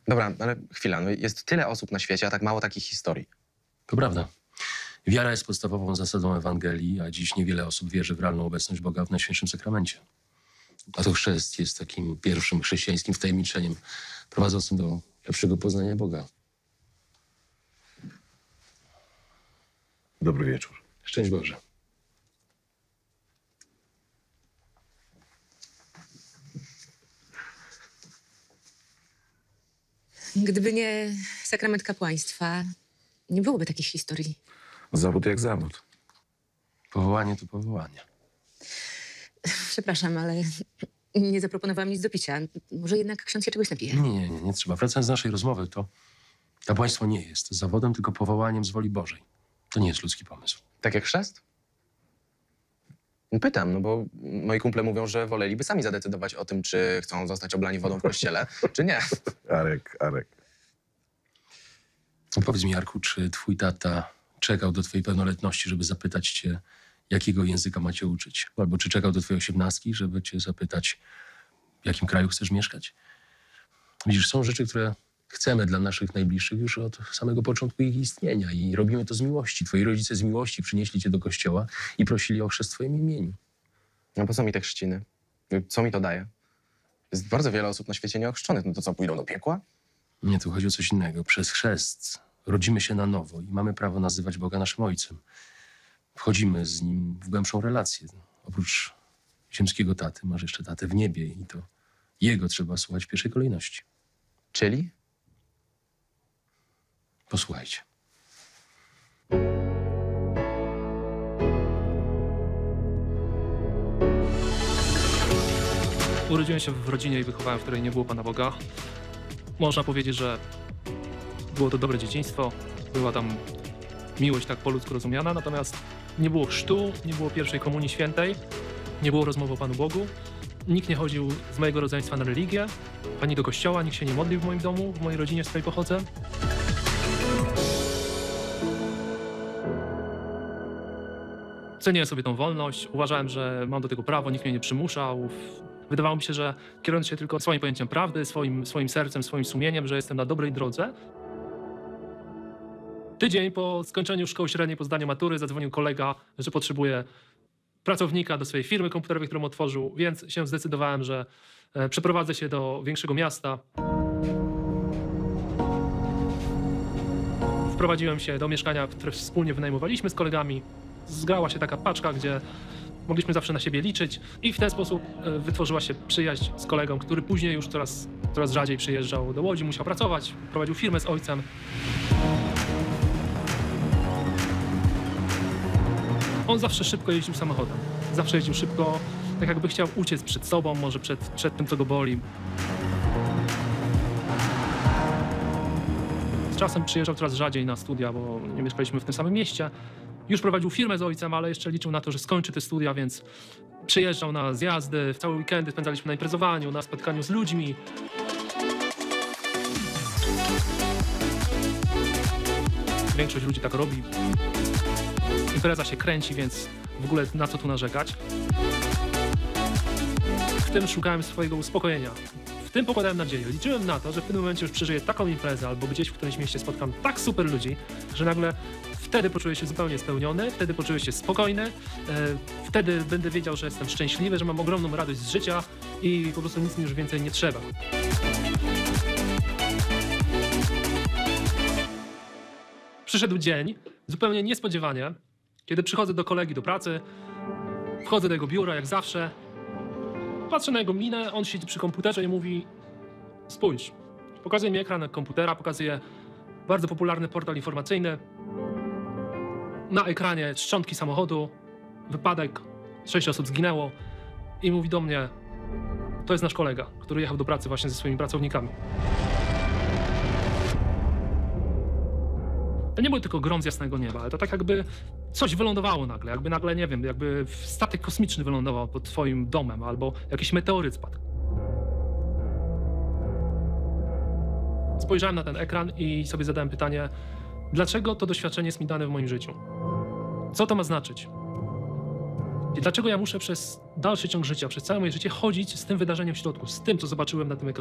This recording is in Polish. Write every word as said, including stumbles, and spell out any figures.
Dobra, ale chwila, no jest tyle osób na świecie, a tak mało takich historii. To prawda. Wiara jest podstawową zasadą Ewangelii, a dziś niewiele osób wierzy w realną obecność Boga w Najświętszym Sakramencie. A to chrzest jest takim pierwszym chrześcijańskim wtajemniczeniem prowadzącym do lepszego poznania Boga. Dobry wieczór. Szczęść Boże. Gdyby nie sakrament kapłaństwa, nie byłoby takich historii. Zawód jak zawód. Powołanie to powołanie. Przepraszam, ale nie zaproponowałam nic do picia. Może jednak ksiądz się czegoś napije? Nie, nie, nie, nie trzeba. Wracając do naszej rozmowy, to kapłaństwo nie jest zawodem, tylko powołaniem z woli Bożej. To nie jest ludzki pomysł. Tak jak chrzest? No pytam, no bo moi kumple mówią, że woleliby sami zadecydować o tym, czy chcą zostać oblani wodą w kościele, czy nie. Arek, Arek. No powiedz mi, Jarku, czy twój tata czekał do twojej pełnoletności, żeby zapytać cię, jakiego języka macie uczyć? Albo czy czekał do twojej osiemnastki, żeby cię zapytać, w jakim kraju chcesz mieszkać? Widzisz, są rzeczy, które chcemy dla naszych najbliższych już od samego początku ich istnienia i robimy to z miłości. Twoi rodzice z miłości przynieśli cię do kościoła i prosili o chrzest w twoim imieniu. No po co mi te chrzciny? Co mi to daje? Jest bardzo wiele osób na świecie nieochrzczonych. No to co, pójdą do piekła? Nie, tu chodzi o coś innego. Przez chrzest rodzimy się na nowo i mamy prawo nazywać Boga naszym Ojcem. Wchodzimy z Nim w głębszą relację. Oprócz ziemskiego taty masz jeszcze tatę w niebie i to Jego trzeba słuchać w pierwszej kolejności. Czyli? Posłuchajcie. Urodziłem się w rodzinie i wychowałem, w której nie było Pana Boga. Można powiedzieć, że było to dobre dzieciństwo, była tam miłość tak po ludzku rozumiana, natomiast nie było chrztu, nie było pierwszej komunii świętej, nie było rozmowy o Panu Bogu. Nikt nie chodził z mojego rodzeństwa na religię, ani do kościoła, nikt się nie modlił w moim domu, w mojej rodzinie, z której pochodzę. Ceniłem sobie tą wolność, uważałem, że mam do tego prawo, nikt mnie nie przymuszał. Wydawało mi się, że kierując się tylko swoim pojęciem prawdy, swoim, swoim sercem, swoim sumieniem, że jestem na dobrej drodze. Tydzień po skończeniu szkoły średniej, po zdaniu matury, zadzwonił kolega, że potrzebuje pracownika do swojej firmy komputerowej, którą otworzył, więc się zdecydowałem, że e, przeprowadzę się do większego miasta. Wprowadziłem się do mieszkania, które wspólnie wynajmowaliśmy z kolegami. Zgrała się taka paczka, gdzie mogliśmy zawsze na siebie liczyć i w ten sposób e, wytworzyła się przyjaźń z kolegą, który później już coraz, coraz rzadziej przyjeżdżał do Łodzi, musiał pracować, prowadził firmę z ojcem. On zawsze szybko jeździł samochodem. Zawsze jeździł szybko, tak jakby chciał uciec przed sobą, może przed, przed tym, co go boli. Z czasem przyjeżdżał coraz rzadziej na studia, bo nie mieszkaliśmy w tym samym mieście. Już prowadził firmę z ojcem, ale jeszcze liczył na to, że skończy te studia, więc przyjeżdżał na zjazdy, w całe weekendy spędzaliśmy na imprezowaniu, na spotkaniu z ludźmi. Większość ludzi tak robi. Impreza się kręci, więc w ogóle na co tu narzekać. W tym szukałem swojego uspokojenia. W tym pokładałem nadzieję. Liczyłem na to, że w pewnym momencie już przeżyję taką imprezę albo gdzieś w którymś mieście spotkam tak super ludzi, że nagle wtedy poczuję się zupełnie spełniony, wtedy poczuję się spokojny, e, wtedy będę wiedział, że jestem szczęśliwy, że mam ogromną radość z życia i po prostu nic mi już więcej nie trzeba. Przyszedł dzień, zupełnie niespodziewanie, kiedy przychodzę do kolegi do pracy, wchodzę do jego biura jak zawsze, patrzę na jego minę, on siedzi przy komputerze i mówi: spójrz, pokazuje mi ekran komputera, pokazuje bardzo popularny portal informacyjny. Na ekranie szczątki samochodu, wypadek, sześć osób zginęło i mówi do mnie: to jest nasz kolega, który jechał do pracy właśnie ze swoimi pracownikami. To nie był tylko grom z jasnego nieba, ale to tak jakby coś wylądowało nagle, jakby nagle, nie wiem, jakby statek kosmiczny wylądował pod twoim domem albo jakiś meteoryt spadł. Spojrzałem na ten ekran i sobie zadałem pytanie, dlaczego to doświadczenie jest mi dane w moim życiu? Co to ma znaczyć? I dlaczego ja muszę przez dalszy ciąg życia, przez całe moje życie chodzić z tym wydarzeniem w środku, z tym, co zobaczyłem na tym ekranie?